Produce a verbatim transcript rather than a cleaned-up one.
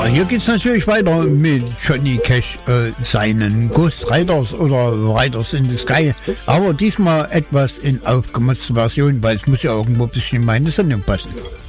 hier geht es natürlich weiter mit Johnny Cash, äh, seinen Ghost Riders oder Riders in the Sky. Aber diesmal etwas in aufgemotzter Version, weil es muss ja irgendwo ein bisschen in meine Sendung passen.